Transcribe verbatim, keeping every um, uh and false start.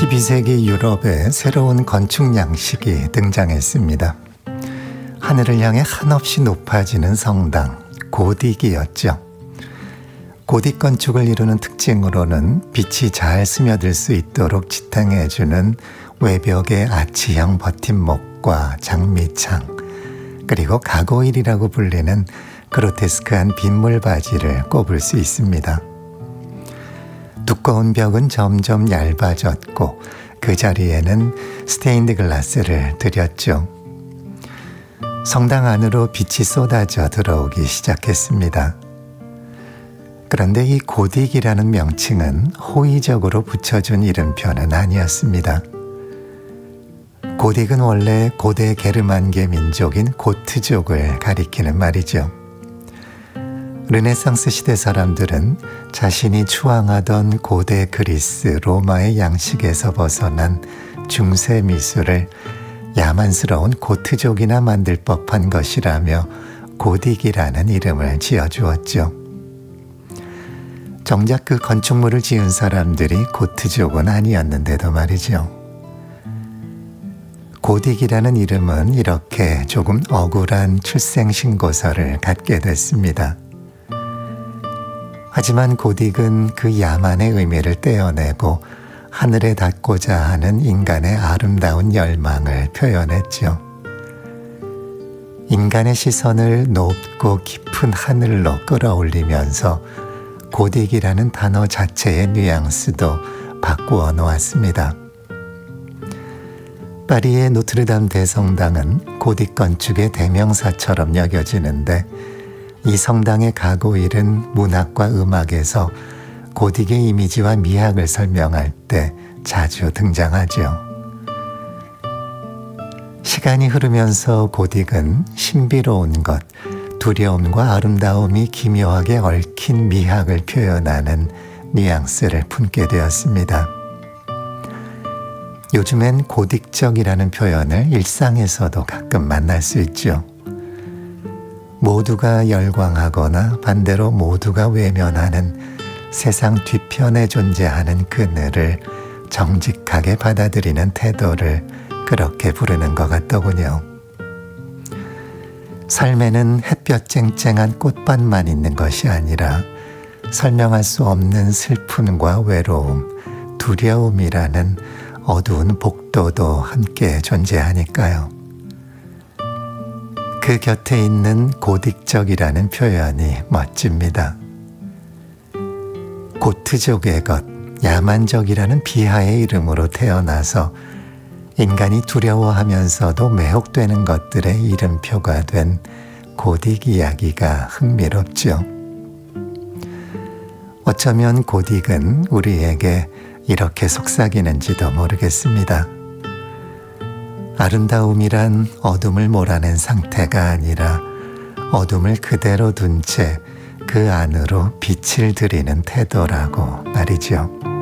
십이 세기 유럽에 새로운 건축 양식이 등장했습니다. 하늘을 향해 한없이 높아지는 성당, 고딕이었죠. 고딕 건축을 이루는 특징으로는 빛이 잘 스며들 수 있도록 지탱해주는 외벽의 아치형 버팀목과 장미창, 그리고 가고일이라고 불리는 그로테스크한 빗물바지를 꼽을 수 있습니다. 두꺼운 벽은 점점 얇아졌고 그 자리에는 스테인드 글라스를 들였죠. 성당 안으로 빛이 쏟아져 들어오기 시작했습니다. 그런데 이 고딕이라는 명칭은 호의적으로 붙여준 이름표는 아니었습니다. 고딕은 원래 고대 게르만계 민족인 고트족을 가리키는 말이죠. 르네상스 시대 사람들은 자신이 추앙하던 고대 그리스, 로마의 양식에서 벗어난 중세 미술을 야만스러운 고트족이나 만들 법한 것이라며 고딕이라는 이름을 지어주었죠. 정작 그 건축물을 지은 사람들이 고트족은 아니었는데도 말이죠. 고딕이라는 이름은 이렇게 조금 억울한 출생신고서를 갖게 됐습니다. 하지만 고딕은 그 야만의 의미를 떼어내고 하늘에 닿고자 하는 인간의 아름다운 열망을 표현했죠. 인간의 시선을 높고 깊은 하늘로 끌어올리면서 고딕이라는 단어 자체의 뉘앙스도 바꾸어 놓았습니다. 파리의 노트르담 대성당은 고딕 건축의 대명사처럼 여겨지는데 이 성당의 가고일은 문학과 음악에서 고딕의 이미지와 미학을 설명할 때 자주 등장하죠. 시간이 흐르면서 고딕은 신비로운 것, 두려움과 아름다움이 기묘하게 얽힌 미학을 표현하는 뉘앙스를 품게 되었습니다. 요즘엔 고딕적이라는 표현을 일상에서도 가끔 만날 수 있죠. 모두가 열광하거나 반대로 모두가 외면하는 세상 뒤편에 존재하는 그늘을 정직하게 받아들이는 태도를 그렇게 부르는 것 같더군요. 삶에는 햇볕 쨍쨍한 꽃밭만 있는 것이 아니라 설명할 수 없는 슬픔과 외로움, 두려움이라는 어두운 복도도 함께 존재하니까요. 그 곁에 있는 고딕적이라는 표현이 멋집니다. 고트족의 것, 야만적이라는 비하의 이름으로 태어나서 인간이 두려워하면서도 매혹되는 것들의 이름표가 된 고딕 이야기가 흥미롭죠. 어쩌면 고딕은 우리에게 이렇게 속삭이는지도 모르겠습니다. 아름다움이란 어둠을 몰아낸 상태가 아니라 어둠을 그대로 둔 채 그 안으로 빛을 들이는 태도라고 말이죠.